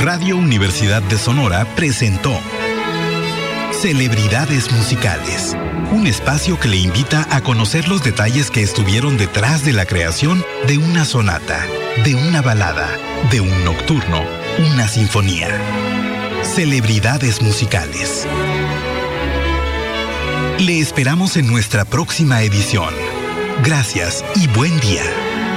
Radio Universidad de Sonora presentó Celebridades Musicales, un espacio que le invita a conocer los detalles que estuvieron detrás de la creación de una sonata, de una balada, de un nocturno, una sinfonía. Celebridades Musicales. Le esperamos en nuestra próxima edición. Gracias y buen día.